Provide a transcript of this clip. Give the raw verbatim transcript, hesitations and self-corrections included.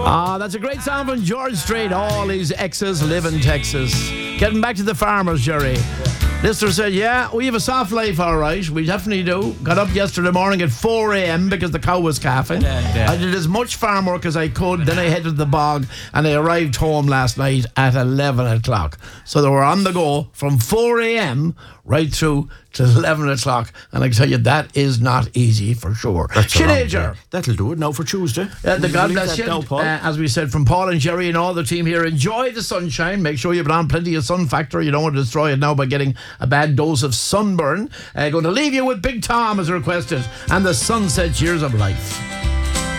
Ah, that's a great song from George Strait. All his exes live in Texas. Getting back to the farmers, Jerry. Listener said, yeah, we have a soft life, all right. We definitely do. Got up yesterday morning at four a.m. because the cow was calving. Yeah, yeah. I did as much farm work as I could. Then I headed to the bog and I arrived home last night at eleven o'clock. So they were on the go from four a.m. right through to eleven o'clock. And I can tell you, that is not easy for sure. Teenager. That'll do it now for Tuesday. Uh, the God bless you. Now, uh, as we said, from Paul and Jerry and all the team here, enjoy the sunshine. Make sure you put on plenty of sun factor. You don't want to destroy it now by getting a bad dose of sunburn. Uh, going to leave you with Big Tom as requested and the Sunset Years of Life.